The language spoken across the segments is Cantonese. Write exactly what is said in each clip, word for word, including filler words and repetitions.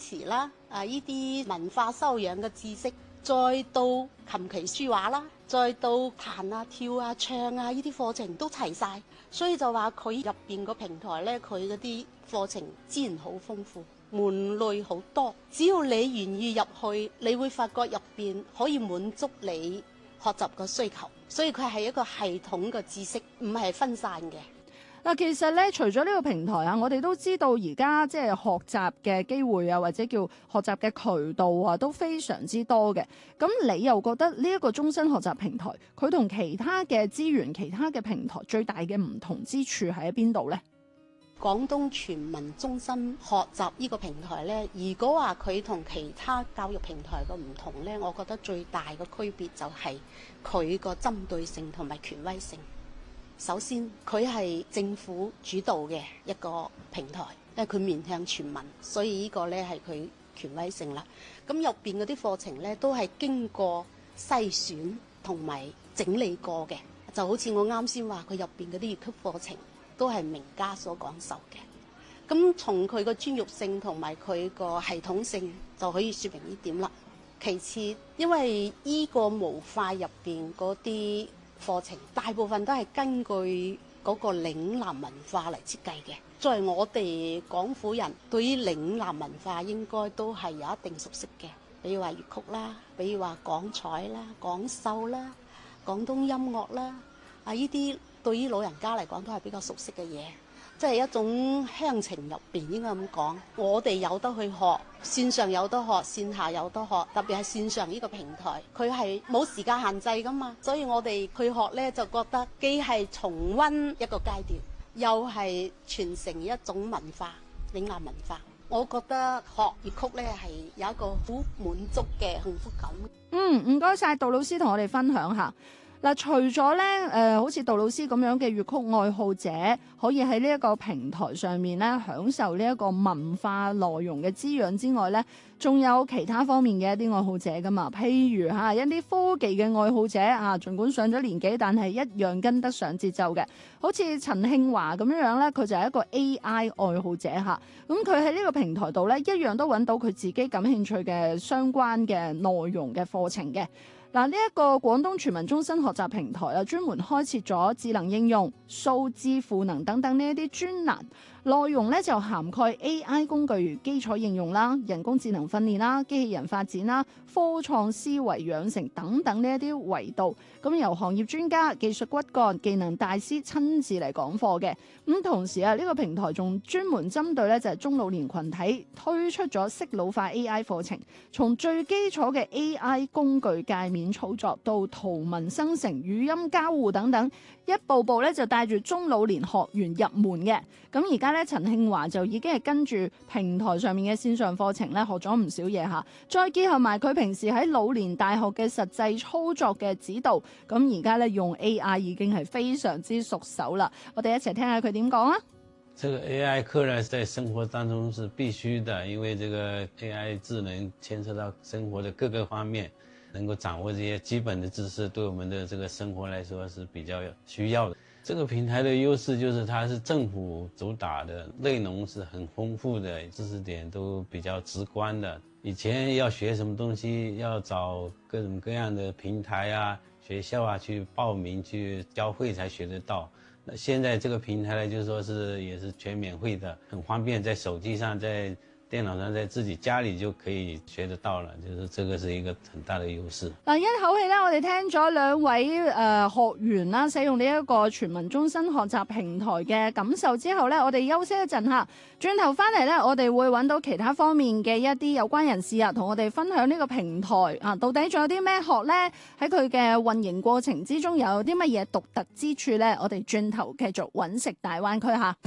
詞啦，啊呢啲文化修養嘅知識，再到琴棋書畫啦，再到彈啊跳啊唱啊呢啲課程都齊晒，所以就話佢入邊個平台呢，佢嗰啲課程資源好豐富，門類好多，只要你願意入去，你會發覺入邊可以滿足你學習嘅需求，所以佢係一個系統嘅知識，唔係分散嘅。 嗱，其實咧，除咗呢個平台啊，我哋都知道而家即係學習嘅機會啊，或者叫學習嘅渠道啊，都非常之多嘅。咁你又覺得呢一個終身學習平台，佢同其他嘅資源、其他嘅平台最大嘅唔同之處喺邊度呢？ 廣東全民終身學習呢個平台呢，如果話佢同其他教育平台嘅唔同呢，我覺得最大嘅區別就係佢個針對性同埋權威性。首先，佢係政府主導嘅一個平台，因為佢面向全民，所以呢個呢係佢權威性啦。咁入邊嗰啲課程呢，都係經過篩選同埋整理過嘅，就好似我啱先話，佢入邊嗰啲粵曲課程都係名家所講授嘅。咁從佢個專業性同埋佢個系統性就可以説明呢點啦。其次，因為依個模塊入邊嗰啲課程大部分都係根據嗰個嶺南文化嚟設計嘅。作為我哋廣府人，對於嶺南文化應該都係有一定熟悉嘅，比如話粵曲啦，比如話廣彩啦、廣繡啦、廣東音樂啦，啊呢啲對於老人家嚟講都係比較熟悉嘅嘢，即係一種鄉情入邊應該咁講。我哋有得去學，線上有得學，線下有得學，特別係線上呢個平台，佢係冇時間限制噶嘛，所以我哋去學呢，就覺得既係重溫一個階段，又係傳承一種文化，嶺南文化。我覺得學粵曲呢係有一個好滿足嘅幸福感。 嗯，唔該晒杜老師同我哋分享下。嗱，除咗咧，誒、呃，好似杜老師咁樣嘅粵曲愛好者，可以喺呢一個平台上面咧享受呢一個文化內容嘅滋養之外咧，仲有其他方面嘅一啲愛好者噶嘛。譬如嚇一啲科技嘅愛好者啊，儘管上咗年紀，但係一樣跟得上節奏嘅。好似陳慶華咁樣樣咧，佢就係一個 A I 愛好者嚇。咁佢喺呢個平台度咧，一樣都揾到佢自己感興趣嘅相關嘅內容嘅課程嘅。嗱，呢一個廣東全民終身學習平台啊，專門開設咗智能應用、數字賦能等等呢一啲專欄，內容咧就涵蓋 A I 工具基礎應用啦、人工智能訓練啦、機器人發展啦、科創思維養成等等呢一啲維度，咁由行業專家、技術骨幹、技能大師親自嚟講課嘅。咁同時啊，呢個平台仲專門針對咧就係中老年群體推出咗識老化 A I 課程，從最基礎嘅 A I 工具界面操作到圖文生成、語音交互等等，一步步咧就帶住中老年學員入門嘅。咁而家咧，陳慶華就已經係跟住平台上面嘅線上課程咧學咗唔少嘢嚇，再結合埋佢平時喺老年大學嘅實際操作嘅指導，咁而家咧用 A I 已經係非常之熟手啦。我哋一齊聽下佢點講啊！ 這個 A I 課呢，在生活當中是必須的，因為這個 A I 智能牽涉到生活的各個方面，能夠掌握這些基本的知識，對我們的這個生活來說是比較需要的。這個平台的優勢就是它是政府主打的，內容是很豐富的，知識點都比較直觀的。以前要學什麼東西，要找各種各樣的平台啊、學校啊去報名去交會才學得到。那現在這個平台呢，就是說是也是全免費的，很方便，在手機上、在電腦上，在自己家裏就可以學得到了，就是這個是一個很大的優勢。 嗱，一口氣咧，我哋聽咗兩位誒、呃、學員啦，使用呢一個全民終身學習平台嘅感受之後咧，我哋休息一陣嚇，轉頭翻嚟咧，我哋會揾到其他方面嘅一啲有關人士啊，同我哋分享呢個平台啊，到底仲有啲咩學咧？喺佢嘅運營過程之中，有啲乜嘢獨特之處咧？我哋轉頭繼續揾食大灣區嚇。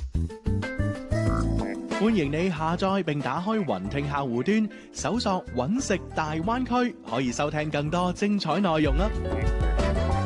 歡迎你下載並打開雲聽客戶端，搜索揾食大灣區，可以收聽更多精彩內容啦。